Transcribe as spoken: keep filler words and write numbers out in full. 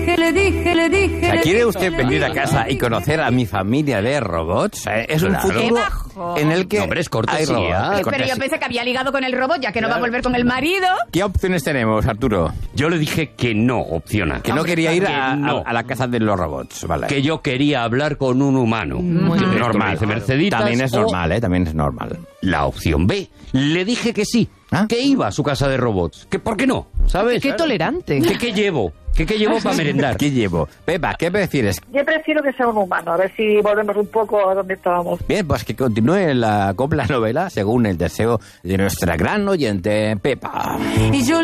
dije, le dije, le dije. O sea, ¿quiere usted venir a casa y conocer a mi familia de robots? Eh, Es un Claro. futuro en el que No, hombre, es cortesía. hay robots. Pero Cortesía. yo pensé que había ligado con el robot, ya que no va a volver con el marido. ¿Qué opciones tenemos, Arturo? Yo le dije que no, opciona. Que no quería ir que a, no. a- a la casa de los robots, vale. Que yo quería hablar con un humano. Muy Esto bien. me normal. dice Merceditas, También es o normal, ¿eh? También es normal. La opción B. Le dije que sí, ¿Ah? que iba a su casa de robots. Que ¿por qué no? ¿Sabes? Qué tolerante. ¿Qué, qué llevo? ¿Qué, qué llevo para merendar? ¿Qué llevo? Pepa, ¿qué prefieres? Yo prefiero que sea un humano, a ver si volvemos un poco a donde estábamos. Bien, pues que continúe la copla novela según el deseo de nuestra gran oyente, Pepa. Y yo